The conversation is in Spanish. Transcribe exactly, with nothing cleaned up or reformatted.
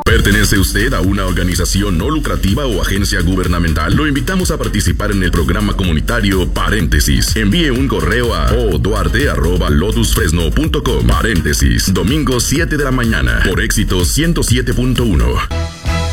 ¿Pertenece usted a una organización no lucrativa o agencia gubernamental? Lo invitamos a participar en el programa comunitario Paréntesis. Envíe un correo a oduarte arroba lotus fresno punto com. Paréntesis, domingo siete de la mañana, por Éxito ciento siete punto uno.